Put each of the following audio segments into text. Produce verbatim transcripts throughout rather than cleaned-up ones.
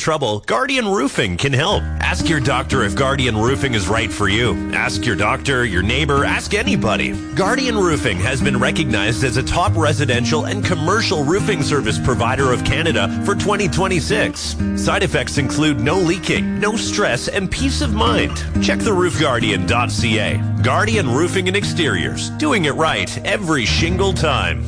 trouble, Guardian Roofing can help. Ask your doctor if Guardian Roofing is right for you. Ask your doctor, your neighbor, ask anybody. Guardian Roofing has been recognized as a top residential and commercial roofing service provider of Canada for twenty twenty-six. Side effects include no leaking, no stress, and peace of mind. Check the roof guardian dot c a. Guardian Roofing and Exteriors, doing it right every shingle time.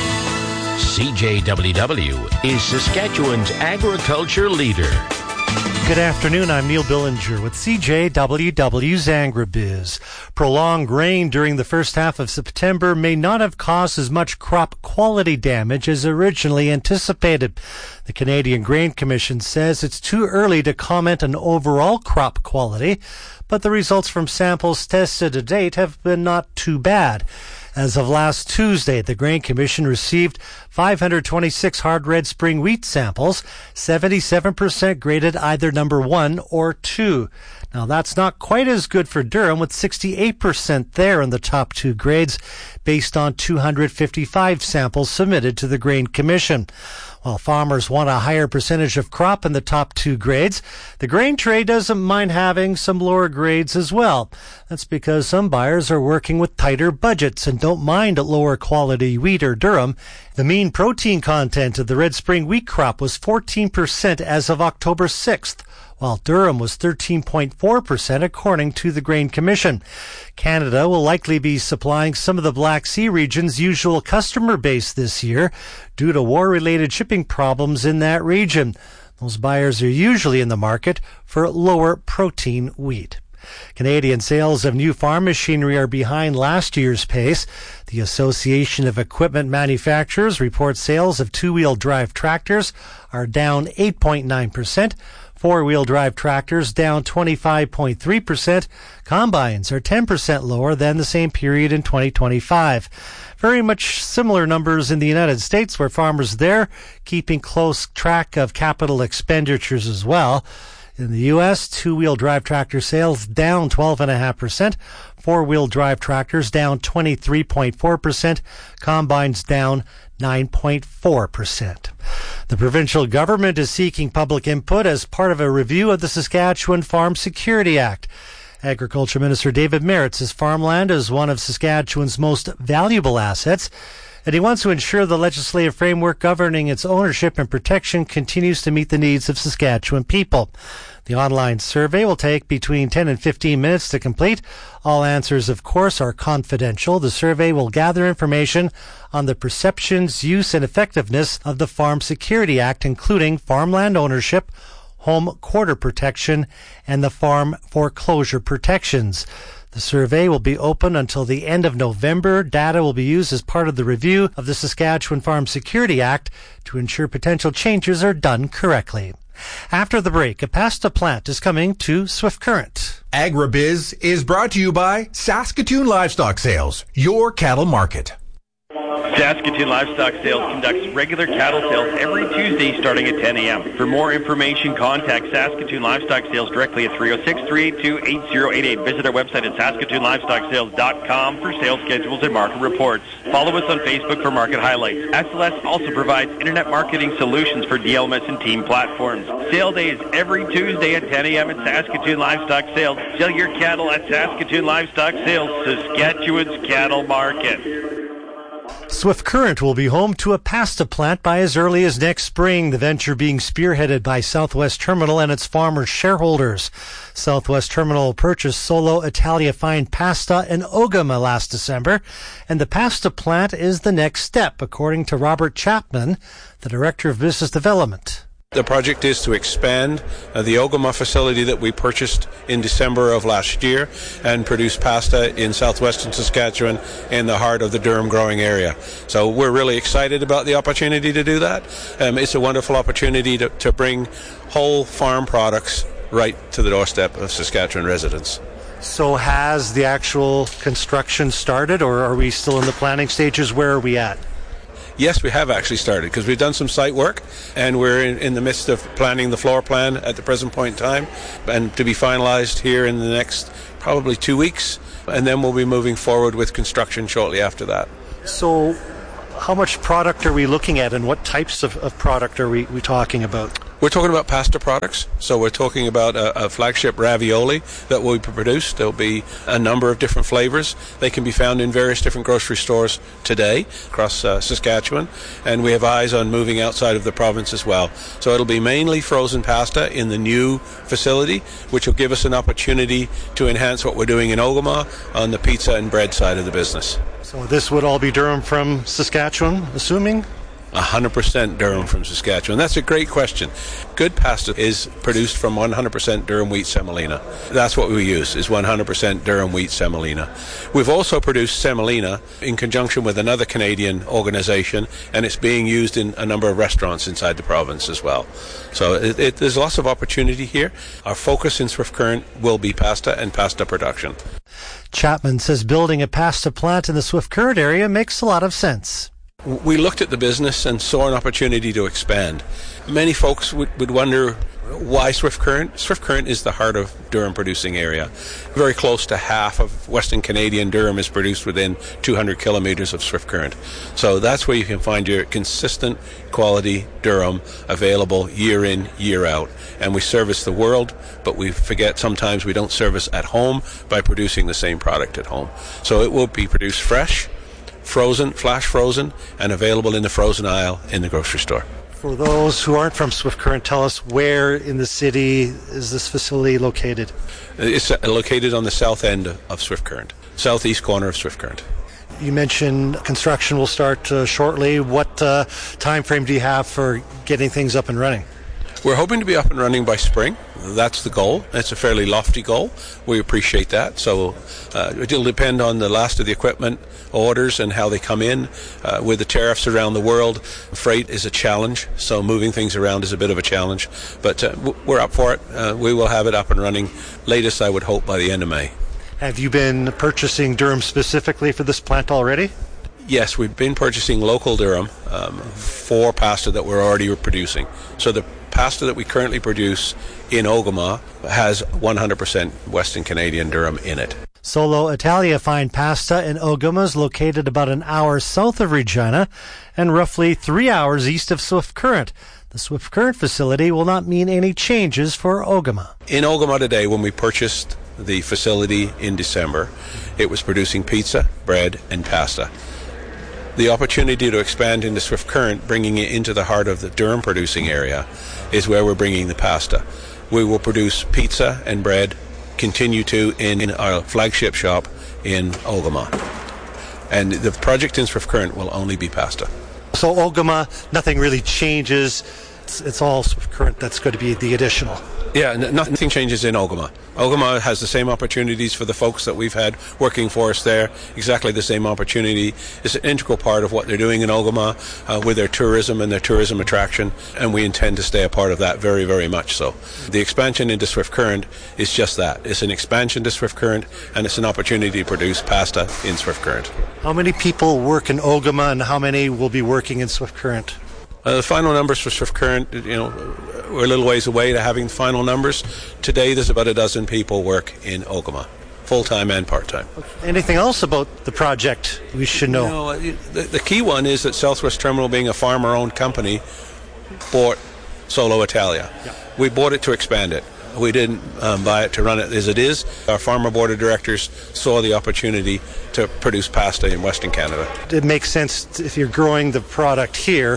C J W W is Saskatchewan's agriculture leader. Good afternoon, I'm Neil Billinger with C J W W's AgriBiz. Prolonged rain during the first half of September may not have caused as much crop quality damage as originally anticipated. The Canadian Grain Commission says it's too early to comment on overall crop quality, but the results from samples tested to date have been not too bad. As of last Tuesday, the Grain Commission received five hundred twenty-six hard red spring wheat samples, seventy-seven percent graded either number one or two. Now that's not quite as good for Durum, with sixty-eight percent there in the top two grades, based on two hundred fifty-five samples submitted to the Grain Commission. While farmers want a higher percentage of crop in the top two grades, the grain trade doesn't mind having some lower grades as well. That's because some buyers are working with tighter budgets and don't mind a lower quality wheat or durum. The mean protein content of the red spring wheat crop was fourteen percent as of October sixth, while durum was thirteen point four percent according to the Grain Commission. Canada will likely be supplying some of the Black Sea region's usual customer base this year due to war-related shipping problems in that region. Those buyers are usually in the market for lower protein wheat. Canadian sales of new farm machinery are behind last year's pace. The Association of Equipment Manufacturers reports sales of two-wheel drive tractors are down eight point nine percent. Four-wheel drive tractors down twenty-five point three percent. Combines are ten percent lower than the same period in twenty twenty-five. Very much similar numbers in the United States, where farmers there keeping close track of capital expenditures as well. In the U S, two-wheel drive tractor sales down twelve point five percent. Four-wheel drive tractors down twenty-three point four percent. Combines down nine point four percent. The provincial government is seeking public input as part of a review of the Saskatchewan Farm Security Act. Agriculture Minister David Marit says farmland is one of Saskatchewan's most valuable assets, and he wants to ensure the legislative framework governing its ownership and protection continues to meet the needs of Saskatchewan people. The online survey will take between ten and fifteen minutes to complete. All answers, of course, are confidential. The survey will gather information on the perceptions, use, and effectiveness of the Farm Security Act, including farmland ownership, home quarter protection, and the farm foreclosure protections. The survey will be open until the end of November. Data will be used as part of the review of the Saskatchewan Farm Security Act to ensure potential changes are done correctly. After the break, a pasta plant is coming to Swift Current. AgriBiz is brought to you by Saskatoon Livestock Sales, your cattle market. Saskatoon Livestock Sales conducts regular cattle sales every Tuesday starting at ten a.m. For more information, contact Saskatoon Livestock Sales directly at three oh six, three eight two, eight oh eight eight. Visit our website at saskatoon livestock sales dot com for sales schedules and market reports. Follow us on Facebook for market highlights. S L S also provides internet marketing solutions for D L M S and team platforms. Sale day is every Tuesday at ten a.m. at Saskatoon Livestock Sales. Sell your cattle at Saskatoon Livestock Sales, Saskatchewan's cattle market. Swift Current will be home to a pasta plant by as early as next spring, the venture being spearheaded by Southwest Terminal and its farmer shareholders. Southwest Terminal purchased Solo Italia Fine Pasta in Ogama last December, and the pasta plant is the next step, according to Robert Chapman, the Director of Business Development. The project is to expand uh, the Ogama facility that we purchased in December of last year and produce pasta in southwestern Saskatchewan in the heart of the durum growing area. So we're really excited about the opportunity to do that. Um, it's a wonderful opportunity to, to bring whole farm products right to the doorstep of Saskatchewan residents. So has the actual construction started, or are we still in the planning stages? Where are we at? Yes, we have actually started because we've done some site work and we're in, in the midst of planning the floor plan at the present point in time, and to be finalized here in the next probably two weeks, and then we'll be moving forward with construction shortly after that. So how much product are we looking at, and what types of, of product are we, we talking about? We're talking about pasta products, so we're talking about a, a flagship ravioli that will be produced. There'll be a number of different flavors. They can be found in various different grocery stores today across uh, Saskatchewan, and we have eyes on moving outside of the province as well. So it'll be mainly frozen pasta in the new facility, which will give us an opportunity to enhance what we're doing in Ogama on the pizza and bread side of the business. So this would all be durum from Saskatchewan, assuming? one hundred percent durum from Saskatchewan. That's a great question. Good pasta is produced from one hundred percent durum wheat semolina. That's what we use, is one hundred percent durum wheat semolina. We've also produced semolina in conjunction with another Canadian organization, and it's being used in a number of restaurants inside the province as well. So it, it, there's lots of opportunity here. Our focus in Swift Current will be pasta and pasta production. Chapman says building a pasta plant in the Swift Current area makes a lot of sense. We looked at the business and saw an opportunity to expand. Many folks would, would wonder why Swift Current. Swift Current is the heart of durum producing area. Very close to half of Western Canadian durum is produced within two hundred kilometers of Swift Current. So that's where you can find your consistent quality durum available year in, year out. And we service the world, but we forget sometimes we don't service at home by producing the same product at home. So it will be produced fresh, frozen, flash frozen, and available in the frozen aisle in the grocery store. For those who aren't from Swift Current, tell us where in the city is this facility located? It's located on the south end of Swift Current, southeast corner of Swift Current. You mentioned construction will start uh, shortly. What uh, time frame do you have for getting things up and running? We're hoping to be up and running by spring. That's the goal. It's a fairly lofty goal. We appreciate that. So uh, it'll depend on the last of the equipment orders and how they come in. Uh, with the tariffs around the world, freight is a challenge, so moving things around is a bit of a challenge. But uh, we're up for it. Uh, we will have it up and running latest, I would hope, by the end of May. Have you been purchasing durum specifically for this plant already? Yes, we've been purchasing local durum um, for pasta that we're already producing. So the pasta that we currently produce in Ogama has one hundred percent Western Canadian durum in it. Solo Italia Fine Pasta in Ogama is located about an hour south of Regina and roughly three hours east of Swift Current. The Swift Current facility will not mean any changes for Ogama. In Ogama today, when we purchased the facility in December, it was producing pizza, bread, and pasta. The opportunity to expand into Swift Current, bringing it into the heart of the durum producing area, is where we're bringing the pasta. We will produce pizza and bread, continue to in, in our flagship shop in Ogama. And the project in Swift Current will only be pasta. So Ogama, nothing really changes. It's, it's all Swift Current that's going to be the additional. Yeah, n- nothing changes in Ogama. Ogama has the same opportunities for the folks that we've had working for us there. Exactly the same opportunity. It's an integral part of what they're doing in Ogama uh, with their tourism and their tourism attraction, and we intend to stay a part of that very, very much so. The expansion into Swift Current is just that. It's an expansion to Swift Current, and it's an opportunity to produce pasta in Swift Current. How many people work in Ogama, and how many will be working in Swift Current? Uh, the final numbers for Swift Current, you know, we're a little ways away to having the final numbers. Today, there's about a dozen people work in Ogama, full-time and part-time. Anything else about the project we should know? You know the, the key one is that Southwest Terminal, being a farmer-owned company, bought Solo Italia. Yeah. We bought it to expand it. We didn't um, buy it to run it as it is. Our farmer board of directors saw the opportunity to produce pasta in Western Canada. It makes sense if you're growing the product here.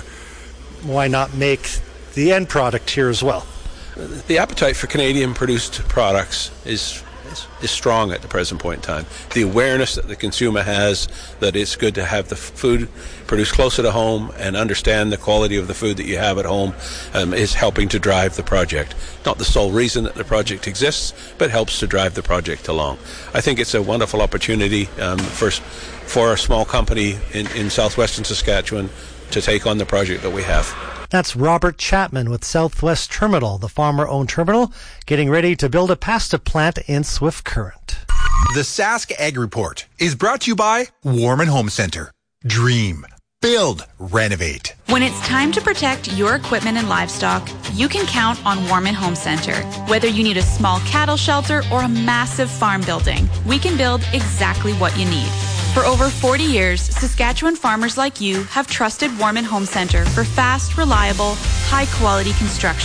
Why not make the end product here as well? The appetite for Canadian-produced products is, is is strong at the present point in time. The awareness that the consumer has that it's good to have the food produced closer to home and understand the quality of the food that you have at home um, is helping to drive the project. Not the sole reason that the project exists, but helps to drive the project along. I think it's a wonderful opportunity um, for, for a small company in, in southwestern Saskatchewan to take on the project that we have. That's Robert Chapman with Southwest Terminal, the farmer-owned terminal, getting ready to build a pasta plant in Swift Current. The Sask Ag Report is brought to you by Warman Home Center. Dream. Build. Renovate. When it's time to protect your equipment and livestock, you can count on Warman Home Center. Whether you need a small cattle shelter or a massive farm building, we can build exactly what you need. For over forty years, Saskatchewan farmers like you have trusted Warman Home Center for fast, reliable, high-quality construction.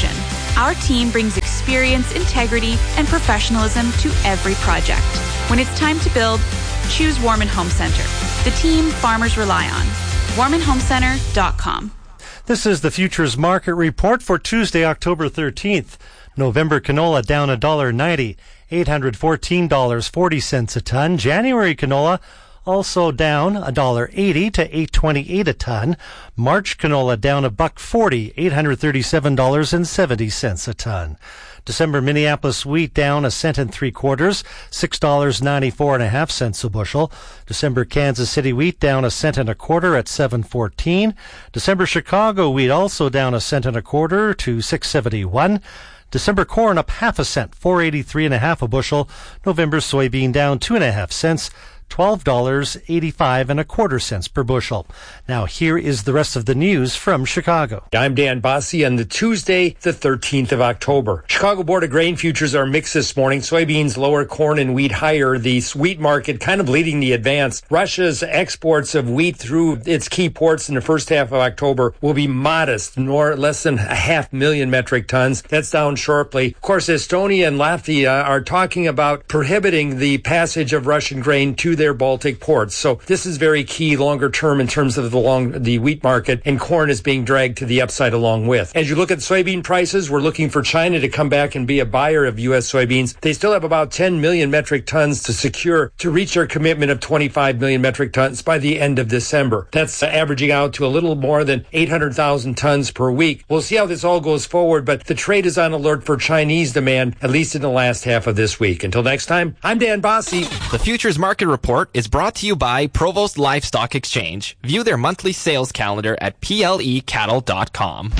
Our team brings experience, integrity, and professionalism to every project. When it's time to build, choose Warman Home Center, the team farmers rely on. warman home center dot com. This is the Futures Market Report for Tuesday, October thirteenth. November canola down one dollar ninety, eight hundred fourteen dollars and forty cents a ton. January canola also down one dollar eighty to eight twenty-eight a ton. March canola down a buck forty, eight hundred thirty-seven dollars and seventy cents a ton. December Minneapolis wheat down a cent and three quarters, six dollars ninety-four and a half cents a bushel. December Kansas City wheat down a cent and a quarter at seven fourteen. December Chicago wheat also down a cent and a quarter to six seventy-one. December corn up half a cent, four eighty-three and a half a bushel. November soybean down two and a half cents, twelve dollars eighty-five and a quarter cents per bushel. Now here is the rest of the news from Chicago. I'm Dan Bossie on the Tuesday, the thirteenth of October. Chicago Board of Grain futures are mixed this morning. Soybeans lower, corn and wheat higher. The wheat market kind of leading the advance. Russia's exports of wheat through its key ports in the first half of October will be modest, nor less than a half million metric tons. That's down sharply. Of course, Estonia and Latvia are talking about prohibiting the passage of Russian grain to their Baltic ports. So this is very key longer term in terms of the long the wheat market, and corn is being dragged to the upside along with. As you look at soybean prices, we're looking for China to come back and be a buyer of U S soybeans. They still have about ten million metric tons to secure to reach their commitment of twenty-five million metric tons by the end of December. That's averaging out to a little more than eight hundred thousand tons per week. We'll see how this all goes forward, but the trade is on alert for Chinese demand, at least in the last half of this week. Until next time, I'm Dan Bossie. The Futures Market Report is brought to you by Provost Livestock Exchange. View their monthly sales calendar at P L E cattle dot com.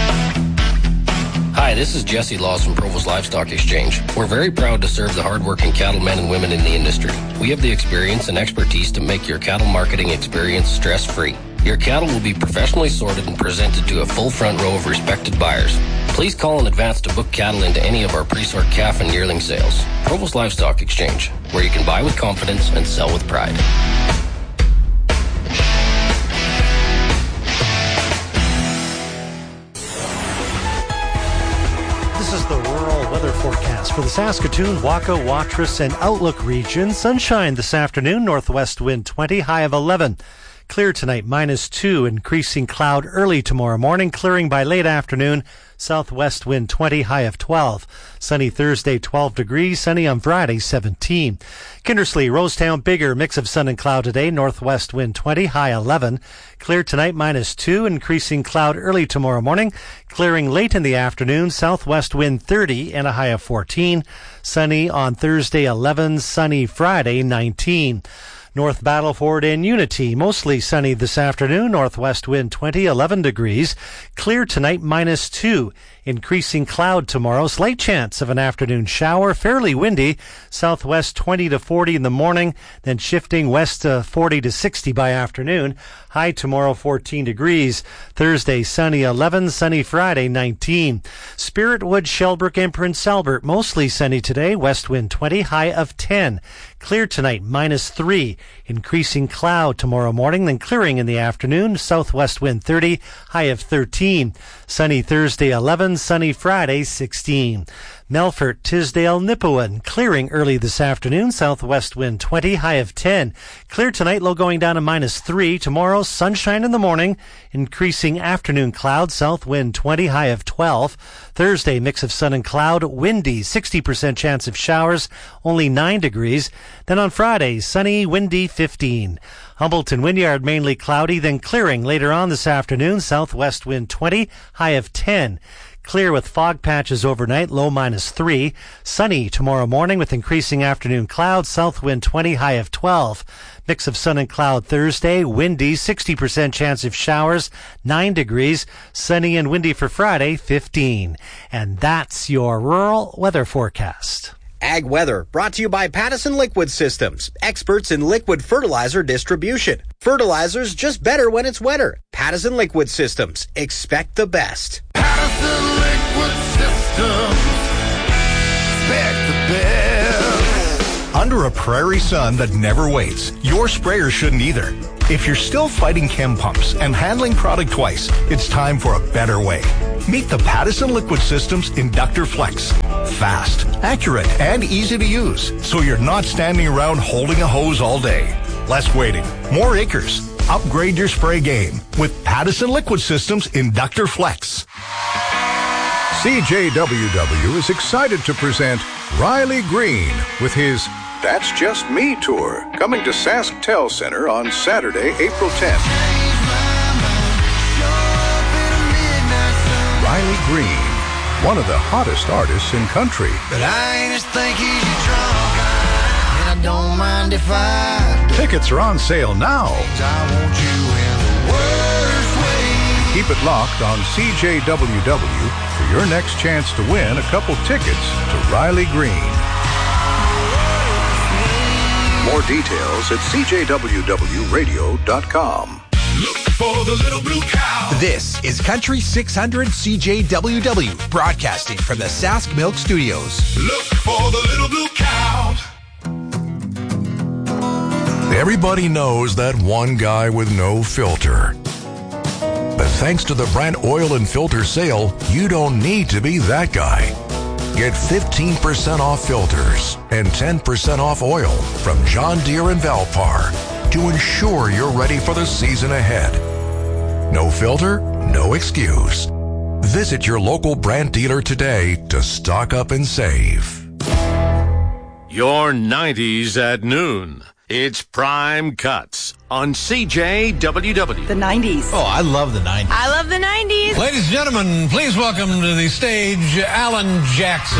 Hi, this is Jesse Laws from Provost Livestock Exchange. We're very proud to serve the hardworking cattlemen and women in the industry. We have the experience and expertise to make your cattle marketing experience stress-free. Your cattle will be professionally sorted and presented to a full front row of respected buyers. Please call in advance to book cattle into any of our pre-sort calf and yearling sales. Provost Livestock Exchange, where you can buy with confidence and sell with pride. This is the rural weather forecast for the Saskatoon, Waka, Watrous, and Outlook region. Sunshine this afternoon, northwest wind twenty, high of eleven. Clear tonight, minus two, increasing cloud early tomorrow morning, clearing by late afternoon, southwest wind twenty, high of twelve. Sunny Thursday, twelve degrees, sunny on Friday, seventeen. Kindersley, Rosetown, bigger, mix of sun and cloud today, northwest wind twenty, high eleven. Clear tonight, minus two, increasing cloud early tomorrow morning, clearing late in the afternoon, southwest wind thirty and a high of fourteen. Sunny on Thursday, eleven, sunny Friday, nineteen. North Battleford and Unity, mostly sunny this afternoon, northwest wind twenty, eleven degrees. Clear tonight, minus two. Increasing cloud tomorrow, slight chance of an afternoon shower, fairly windy, southwest twenty to forty in the morning, then shifting west to forty to sixty by afternoon. High tomorrow, fourteen degrees. Thursday, sunny eleven, sunny Friday, nineteen. Spiritwood, Shellbrook, and Prince Albert, mostly sunny today, west wind twenty, high of ten. Clear tonight, minus three. Increasing cloud tomorrow morning, then clearing in the afternoon, southwest wind thirty, high of thirteen. Sunny Thursday, eleven, sunny Friday, sixteen. Melfort, Tisdale, Nipawin, clearing early this afternoon, southwest wind twenty, high of ten. Clear tonight, low going down to minus three. Tomorrow, sunshine in the morning, increasing afternoon cloud, south wind twenty, high of twelve. Thursday, mix of sun and cloud, windy, sixty percent chance of showers, only nine degrees. Then on Friday, sunny, windy, fifteen. Humboldt Wynyard, mainly cloudy, then clearing later on this afternoon, southwest wind twenty, high of ten. Clear with fog patches overnight, low minus three. Sunny tomorrow morning with increasing afternoon clouds, south wind twenty, high of twelve. Mix of sun and cloud Thursday, windy, sixty percent chance of showers, nine degrees. Sunny and windy for Friday, fifteen. And that's your rural weather forecast. Ag Weather, brought to you by Pattison Liquid Systems, experts in liquid fertilizer distribution. Fertilizer's just better when it's wetter. Pattison Liquid Systems, expect the best. Pattison Liquid Systems, expect the best. Under a prairie sun that never waits, your sprayer shouldn't either. If you're still fighting chem pumps and handling product twice, it's time for a better way. Meet the Pattison Liquid Systems Inductor Flex. Fast, accurate, and easy to use, so you're not standing around holding a hose all day. Less waiting, more acres. Upgrade your spray game with Pattison Liquid Systems Inductor Flex. C J W W is excited to present Riley Green with his That's Just Me tour, coming to SaskTel Center on Saturday, April tenth. Riley Green, one of the hottest artists in country. But I ain't just think he's a drunk guy, and I don't mind if I do. Tickets are on sale now. I want you in the worst way. Keep it locked on C J W W for your next chance to win a couple tickets to Riley Green. More details at c j w w radio dot com. Look for the little blue cow. This is Country six hundred C J W W, broadcasting from the Sask Milk Studios. Look for the little blue cow. Everybody knows that one guy with no filter. But thanks to the Brent Oil and Filter sale, you don't need to be that guy. Get fifteen percent off filters and ten percent off oil from John Deere and Valpar to ensure you're ready for the season ahead. No filter, no excuse. Visit your local Brent dealer today to stock up and save. Your nineties at noon. It's Prime Cuts on C J W W. The nineties. Oh, I love the nineties. I love the nineties. Ladies and gentlemen, please welcome to the stage Alan Jackson.